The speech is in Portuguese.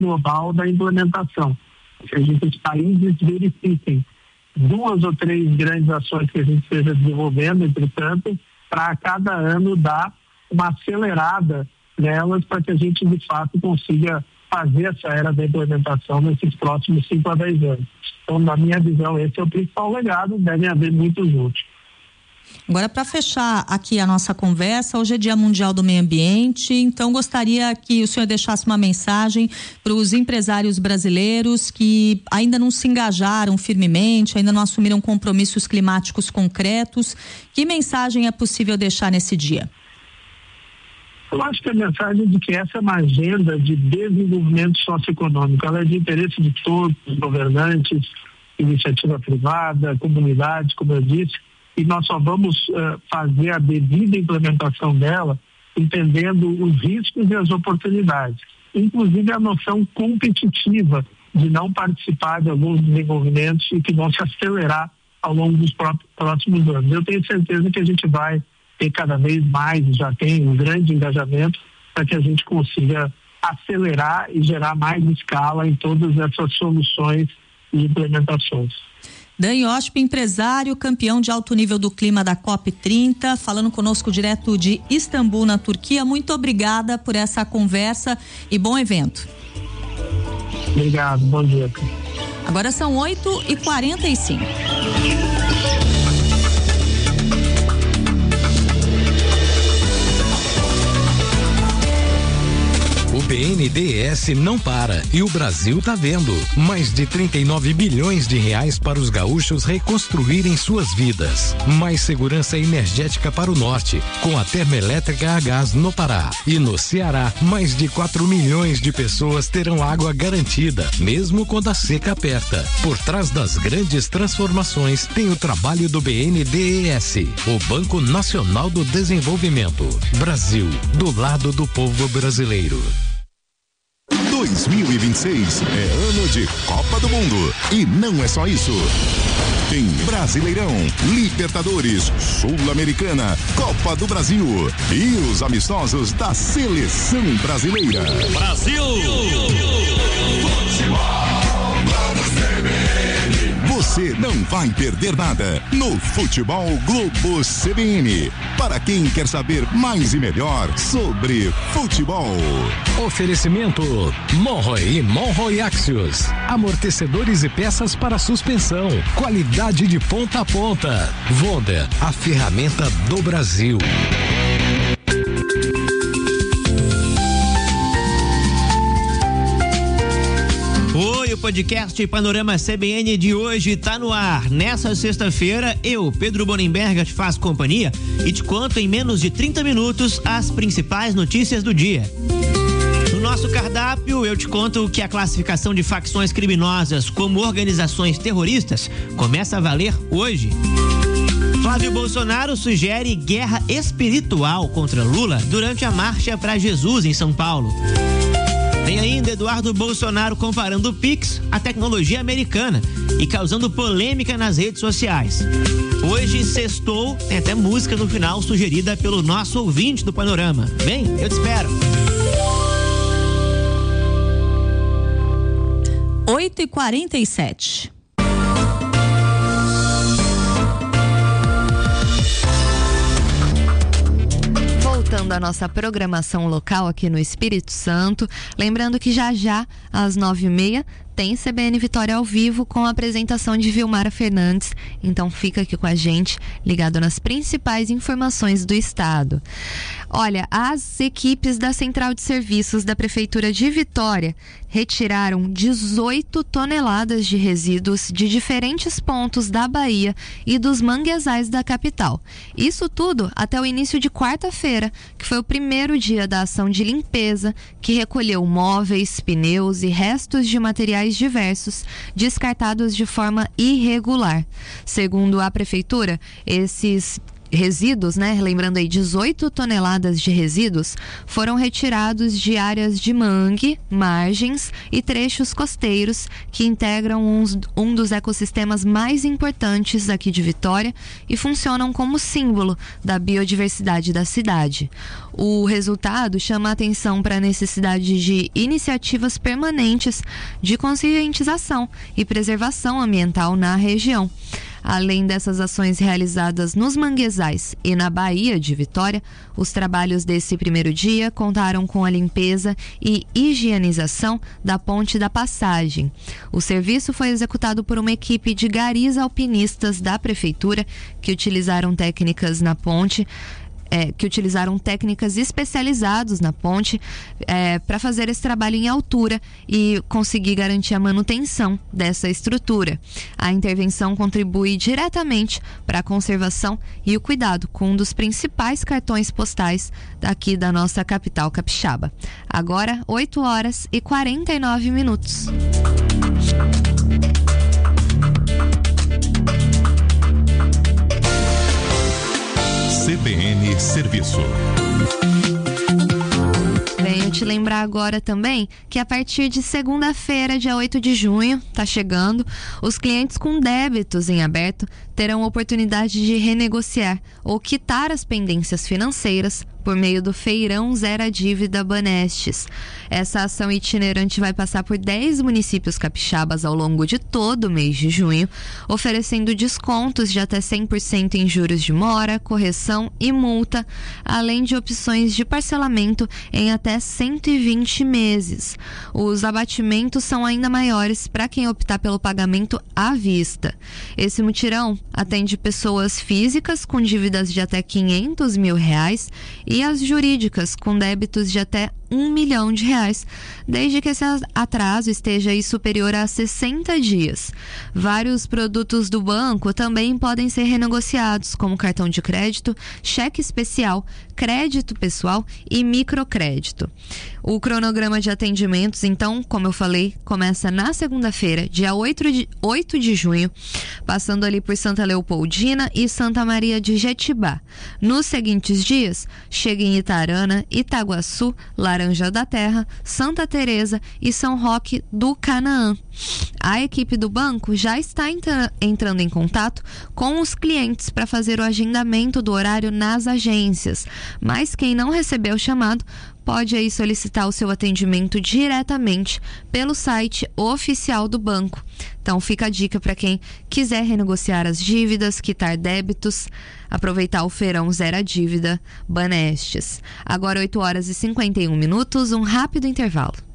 global da implementação. Ou seja, que os países verifiquem 2 ou 3 grandes ações que a gente esteja desenvolvendo, entretanto, para a cada ano dar uma acelerada nelas para que a gente, de fato, consiga fazer essa era da implementação nesses próximos 5 a 10 anos. Então, na minha visão, esse é o principal legado, devem haver muitos outros. Agora, para fechar aqui a nossa conversa, hoje é Dia Mundial do Meio Ambiente, então gostaria que o senhor deixasse uma mensagem para os empresários brasileiros que ainda não se engajaram firmemente, ainda não assumiram compromissos climáticos concretos. Que mensagem é possível deixar nesse dia? Eu acho que a mensagem de que essa é uma agenda de desenvolvimento socioeconômico, ela é de interesse de todos os governantes, iniciativa privada, comunidade, como eu disse, e nós só vamos fazer a devida implementação dela entendendo os riscos e as oportunidades, inclusive a noção competitiva de não participar de alguns desenvolvimentos e que vão se acelerar ao longo dos próximos anos. Eu tenho certeza que a gente vai ter cada vez mais, já tem um grande engajamento para que a gente consiga acelerar e gerar mais escala em todas essas soluções e implementações. Dan Yoshp, empresário, campeão de alto nível do clima da COP30, falando conosco direto de Istambul, na Turquia. Muito obrigada por essa conversa e bom evento. Obrigado, bom dia. Agora são 8h45. O BNDES não para e o Brasil tá vendo. Mais de 39 bilhões de reais para os gaúchos reconstruírem suas vidas. Mais segurança energética para o norte, com a termoelétrica a gás no Pará. E no Ceará, mais de 4 milhões de pessoas terão água garantida, mesmo quando a seca aperta. Por trás das grandes transformações tem o trabalho do BNDES, o Banco Nacional do Desenvolvimento. Brasil, do lado do povo brasileiro. 2026 é ano de Copa do Mundo. E não é só isso. Tem Brasileirão, Libertadores, Sul-Americana, Copa do Brasil e os amistosos da Seleção Brasileira. Brasil! Você não vai perder nada no Futebol Globo CBN. Para quem quer saber mais e melhor sobre futebol. Oferecimento Monroe e Monroe Axios. Amortecedores e peças para suspensão. Qualidade de ponta a ponta. Wonder, a ferramenta do Brasil. Oi, o podcast Panorama CBN de hoje tá no ar. Nessa sexta-feira, eu, Pedro Bonenberger, te faço companhia e te conto em menos de 30 minutos as principais notícias do dia. No nosso cardápio, eu te conto que a classificação de facções criminosas como organizações terroristas começa a valer hoje. Flávio Bolsonaro sugere guerra espiritual contra Lula durante a Marcha para Jesus em São Paulo. Tem ainda Eduardo Bolsonaro comparando o Pix à tecnologia americana e causando polêmica nas redes sociais. Hoje, sextou, tem até música no final sugerida pelo nosso ouvinte do Panorama. Vem, eu te espero. 8h47. Voltando à nossa programação local aqui no Espírito Santo, lembrando que já às 9h30 tem CBN Vitória ao vivo com a apresentação de Vilmara Fernandes, então fica aqui com a gente, ligado nas principais informações do estado. Olha, as equipes da Central de Serviços da Prefeitura de Vitória retiraram 18 toneladas de resíduos de diferentes pontos da Bahia e dos manguezais da capital. Isso tudo até o início de quarta-feira, que foi o primeiro dia da ação de limpeza, que recolheu móveis, pneus e restos de materiais diversos descartados de forma irregular. Segundo a Prefeitura, esses resíduos, né? Lembrando aí, 18 toneladas de resíduos foram retirados de áreas de mangue, margens e trechos costeiros que integram um dos ecossistemas mais importantes aqui de Vitória e funcionam como símbolo da biodiversidade da cidade. O resultado chama a atenção para a necessidade de iniciativas permanentes de conscientização e preservação ambiental na região. Além dessas ações realizadas nos manguezais e na Baía de Vitória, os trabalhos desse primeiro dia contaram com a limpeza e higienização da Ponte da Passagem. O serviço foi executado por uma equipe de garis alpinistas da Prefeitura que utilizaram técnicas especializadas na ponte para fazer esse trabalho em altura e conseguir garantir a manutenção dessa estrutura. A intervenção contribui diretamente para a conservação e o cuidado com um dos principais cartões postais daqui da nossa capital capixaba. Agora, 8h49. CBN Serviço. Venho te lembrar agora também que a partir de segunda-feira, dia 8 de junho, tá chegando, os clientes com débitos em aberto terão oportunidade de renegociar ou quitar as pendências financeiras por meio do Feirão Zero a Dívida Banestes. Essa ação itinerante vai passar por 10 municípios capixabas ao longo de todo o mês de junho, oferecendo descontos de até 100% em juros de mora, correção e multa, além de opções de parcelamento em até 120 meses. Os abatimentos são ainda maiores para quem optar pelo pagamento à vista. Esse mutirão atende pessoas físicas com dívidas de até R$500 mil e as jurídicas com débitos de até R$1 milhão, desde que esse atraso esteja aí superior a 60 dias. Vários produtos do banco também podem ser renegociados, como cartão de crédito, cheque especial, crédito pessoal e microcrédito. O cronograma de atendimentos, então, como eu falei, começa na segunda-feira, dia 8 de junho, passando ali por Santa Leopoldina e Santa Maria de Jetibá. Nos seguintes dias, chega em Itarana, Itaguaçu, Laranja da Terra, Santa Teresa e São Roque do Canaã. A equipe do banco já está entrando em contato com os clientes para fazer o agendamento do horário nas agências, mas quem não recebeu o chamado pode aí solicitar o seu atendimento diretamente pelo site oficial do banco. Então fica a dica para quem quiser renegociar as dívidas, quitar débitos, aproveitar o Feirão Zero a Dívida Banestes. Agora 8h51, um rápido intervalo.